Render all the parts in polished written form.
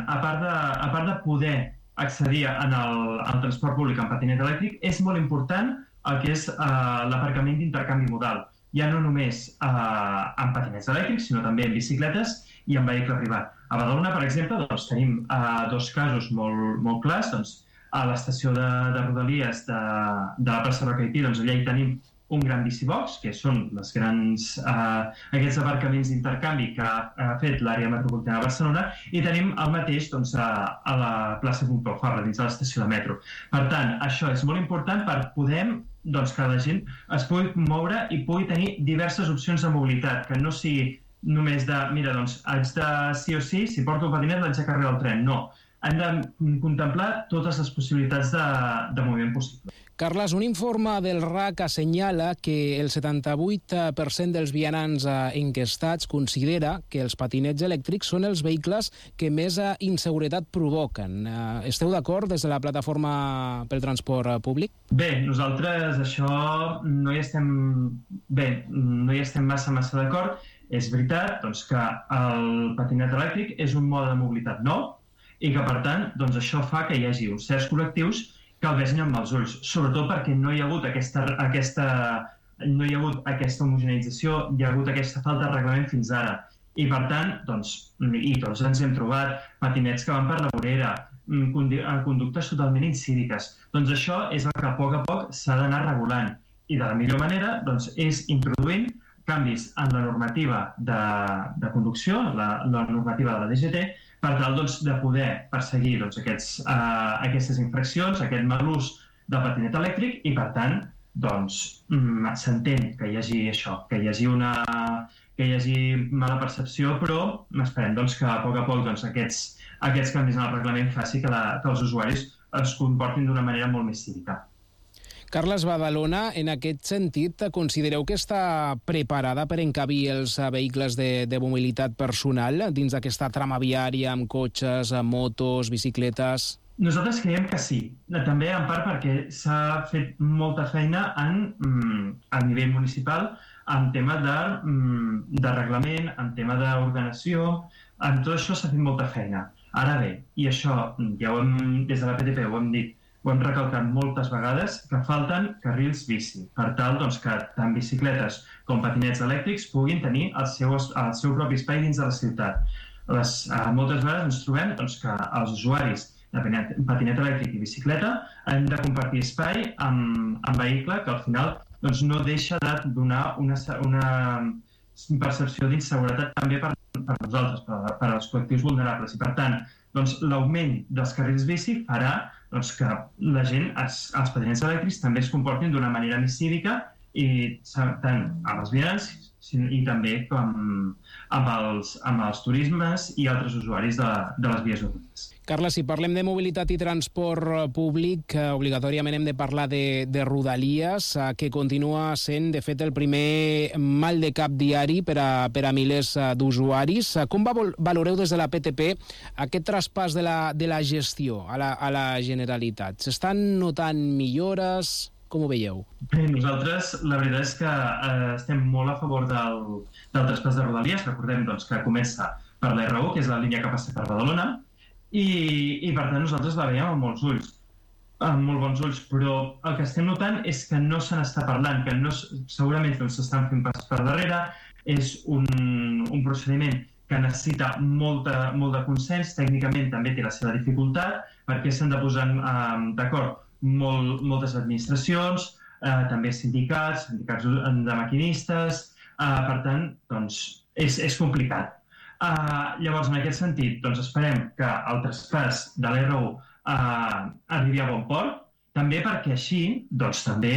a part de poder accedir al transport públic en patinet elèctric, és molt important el que és l'aparcament d'intercanvi modal. Ja no només en patinets elèctrics, sinó també en bicicletes i en vehicle privat. A Badalona, per exemple, tenim dos casos molt clars. A l'estació de Rodalies de la plaça Roca i Pi, allà hi tenim un gran bicibox, que són aquests aparcaments d'intercanvi que ha fet l'àrea metropolitana de Barcelona, i tenim el mateix a la plaça Pompeu Fabra, dins de l'estació de metro. Per tant, això és molt important per poder que la gent es pugui moure i pugui tenir diverses opcions de mobilitat, que no sigui només de, mira, haig de sí o sí, si porto el patinet l'haig de carregar el tren. No, hem de contemplar totes les possibilitats de moviment possible. Carles, un informe del RAC assenyala que el 78% dels vianants enquestats considera que els patinets elèctrics són els vehicles que més inseguretat provoquen. Esteu d'acord des de la plataforma pel transport públic? Bé, nosaltres això no hi estem massa d'acord. És veritat que el patinet elèctric és un mode de mobilitat nou i que, per tant, això fa que hi hagi uns certs col·lectius que el vegin amb els ulls, sobretot perquè no hi ha hagut aquesta homogeneïtzació, hi ha hagut aquesta falta de reglament fins ara. I, per tant, tots ens hem trobat patinets que van per la vorera, conductes totalment incíviques. Doncs això és el que a poc s'ha d'anar regulant. I de la millor manera és introduint canvis en la normativa de conducció, la normativa de la DGT, per tal de poder perseguir aquestes infraccions, aquest mal ús del patinet elèctric i, per tant, s'entén que hi hagi això, que hi hagi mala percepció, però esperem que a poc aquests canvis en el reglament faci que els usuaris es comportin d'una manera molt més cívica. Carles, Badalona, en aquest sentit, considereu que està preparada per encabir els vehicles de mobilitat personal dins d'aquesta trama viària amb cotxes, amb motos, bicicletes? Nosaltres creiem que sí. També en part perquè s'ha fet molta feina a nivell municipal en tema de reglament, en tema d'ordenació, en tot això s'ha fet molta feina. Ara bé, i això ja des de la PTP ho hem dit, ho hem recalcat moltes vegades, que falten carrils bici, per tal que tant bicicletes com patinets elèctrics puguin tenir el seu propi espai dins de la ciutat. Moltes vegades ens trobem que els usuaris de patinet elèctric i bicicleta han de compartir espai amb vehicle que al final no deixa de donar una percepció d'inseguretat també per nosaltres, per als col·lectius vulnerables. I per tant, l'augment dels carrils bici farà que la gent, els patinets elèctrics, també es comportin d'una manera més cívica i tant amb els vianants i també amb els turismes i altres usuaris de les vies urbanes. Carles, si parlem de mobilitat i transport públic, obligatòriament hem de parlar de Rodalies, que continua sent, de fet, el primer mal de cap diari per a milers d'usuaris. Com valoreu des de la PTP aquest traspàs de la gestió a la Generalitat? S'estan notant millores? Com ho veieu? Bé, nosaltres la veritat és que estem molt a favor del traspàs de Rodalies. Recordem que comença per la R1, que és la línia que passa per Badalona, i per tant nosaltres la veiem amb molts ulls, amb molt bons ulls, però el que estem notant és que no se n'està parlant, que segurament s'estan fent passos per darrere, és un procediment que necessita molt de consens, tècnicament també té la seva dificultat, perquè s'han de posar d'acord moltes administracions, també sindicats de maquinistes, per tant, és complicat. Llavors, en aquest sentit, esperem que el traspàs de l'R1 arribi a bon port, també perquè així també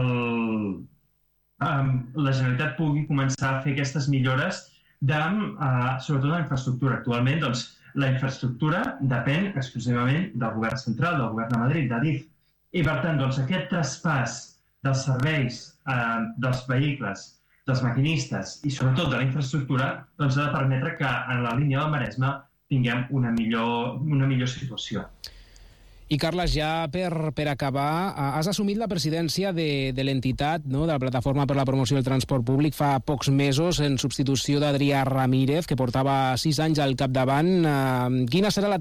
la Generalitat pugui començar a fer aquestes millores sobretot en la infraestructura. Actualment, la infraestructura depèn exclusivament del govern central, del govern de Madrid, d'Adif. I, per tant, aquest traspàs dels serveis, dels vehicles, dels maquinistes i, sobretot, de la infraestructura, ha de permetre que en la línia del Maresme tinguem una millor situació. I, Carles, ja per acabar, has assumit la presidència de l'entitat, de la Plataforma per la Promoció del Transport Públic, fa pocs mesos, en substitució d'Adrià Ramírez, que portava 6 anys al capdavant. Quina serà la